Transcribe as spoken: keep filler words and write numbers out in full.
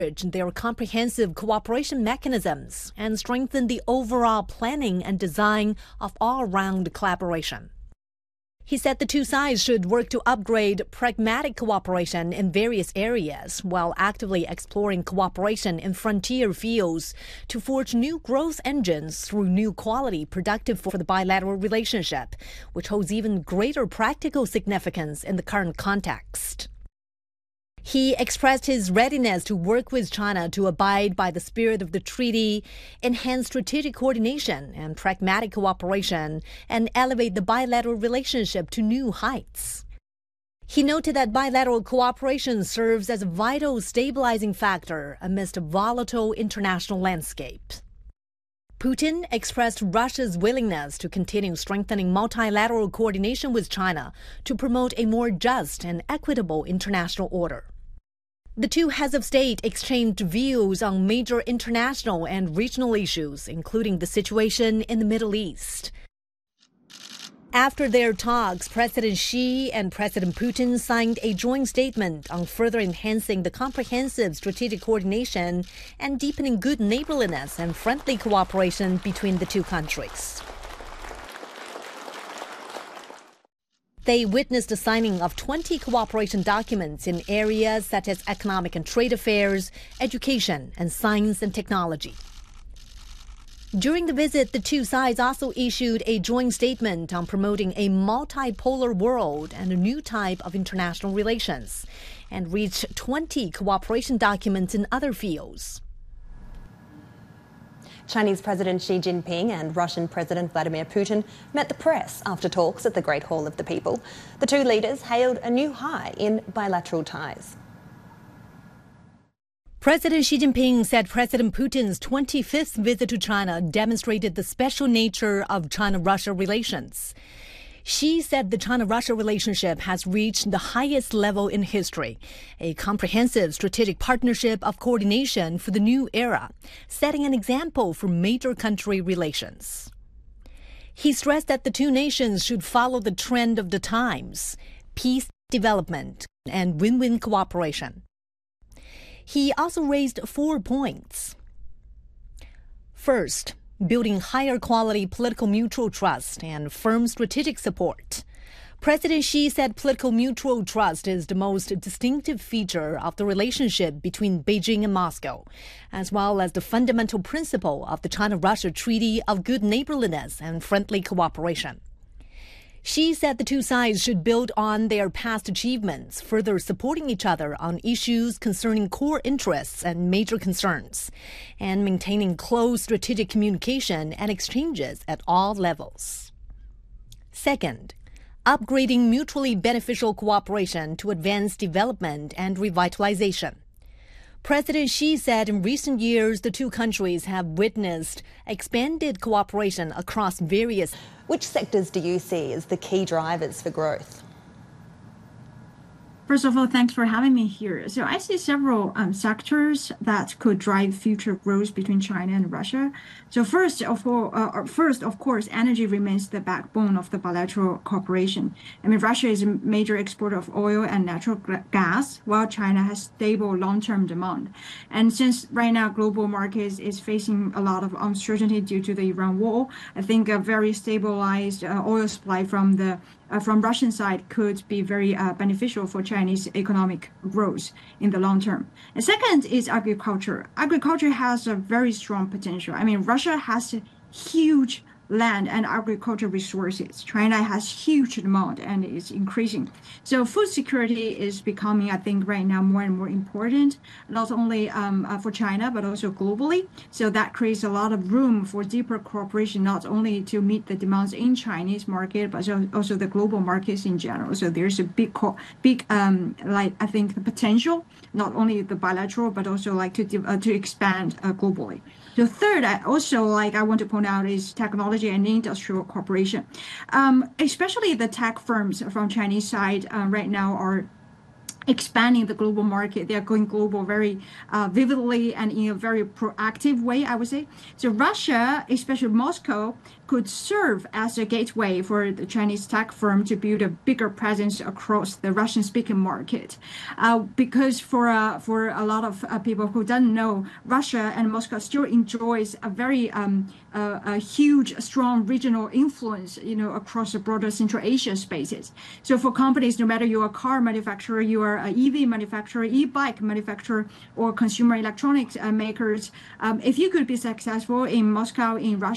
their comprehensive cooperation mechanisms and strengthen the overall planning and design of all-round collaboration. He said the two sides should work to upgrade pragmatic cooperation in various areas while actively exploring cooperation in frontier fields to forge new growth engines through new quality productive for the bilateral relationship, which holds even greater practical significance in the current context. He expressed his readiness to work with China to abide by the spirit of the treaty, enhance strategic coordination and pragmatic cooperation, and elevate the bilateral relationship to new heights. He noted that bilateral cooperation serves as a vital stabilizing factor amidst a volatile international landscape. Putin expressed Russia's willingness to continue strengthening multilateral coordination with China to promote a more just and equitable international order. The two heads of state exchanged views on major international and regional issues, including the situation in the Middle East. After their talks, President Xi and President Putin signed a joint statement on further enhancing the comprehensive strategic coordination and deepening good neighborliness and friendly cooperation between the two countries. They witnessed the signing of twenty cooperation documents in areas such as economic and trade affairs, education, and science and technology. During the visit, the two sides also issued a joint statement on promoting a multipolar world and a new type of international relations, and reached twenty cooperation documents in other fields. Chinese President Xi Jinping and Russian President Vladimir Putin met the press after talks at the Great Hall of the People. The two leaders hailed a new high in bilateral ties. President Xi Jinping said President Putin's twenty-fifth visit to China demonstrated the special nature of China-Russia relations. Xi said the China-Russia relationship has reached the highest level in history, a comprehensive strategic partnership of coordination for the new era, setting an example for major country relations. He stressed that the two nations should follow the trend of the times, peace, development, and win-win cooperation. He also raised four points. First, building higher quality political mutual trust and firm strategic support. President Xi said political mutual trust is the most distinctive feature of the relationship between Beijing and Moscow, as well as the fundamental principle of the China-Russia Treaty of Good Neighborliness and Friendly Cooperation. Xi said the two sides should build on their past achievements, further supporting each other on issues concerning core interests and major concerns, and maintaining close strategic communication and exchanges at all levels. Second, upgrading mutually beneficial cooperation to advance development and revitalization. President Xi said in recent years the two countries have witnessed expanded cooperation across various. Which sectors do you see as the key drivers for growth? First of all, thanks for having me here. So I see several um, sectors that could drive future growth between China and Russia. So first of all, uh, first, of course, energy remains the backbone of the bilateral cooperation. I mean, Russia is a major exporter of oil and natural gas, while China has stable long-term demand. And since right now global markets is facing a lot of uncertainty due to the Iran war, I think a very stabilized uh, oil supply from the Uh, from Russian side could be very uh, beneficial for Chinese economic growth in the long term. And second is agriculture. Agriculture has a very strong potential. I mean, Russia has a huge land and agriculture resources. China has huge demand and is increasing. So food security is becoming, I think, right now more and more important, not only um, uh, for China, but also globally. So that creates a lot of room for deeper cooperation, not only to meet the demands in Chinese market, but also the global markets in general. So there's a big, big, um, like I think, the potential, not only the bilateral, but also like to uh, to expand uh, globally. The third, I also like I want to point out is technology and industrial cooperation. Um, especially the tech firms from Chinese side uh, right now are expanding the global market. They are going global very uh, vividly and in a very proactive way, I would say. So Russia, especially Moscow, could serve as a gateway for the Chinese tech firm to build a bigger presence across the Russian-speaking market. Uh, because for uh, for a lot of uh, people who don't know, Russia and Moscow still enjoys a very um, uh, a huge, strong regional influence, you know, across the broader Central Asia spaces. So for companies, no matter you're a car manufacturer, you are an E V manufacturer, e-bike manufacturer, or consumer electronics uh, makers, um, if you could be successful in Moscow, in Russia,